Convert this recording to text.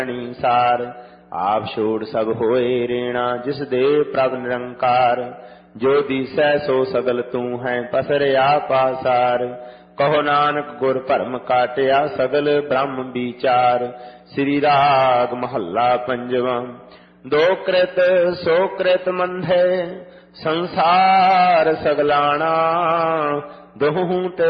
सार आप छोड़ सब होए रेणा जिस दे प्रभ निरंकार जो दिसै सो सगल तू है पसरया पासार कहो नानक गुर भरम काटिया सगल ब्रह्म विचार। श्री राग महला पंजवा। दो कृत सो कृत मंधे संसार सगलाना दोहूं ते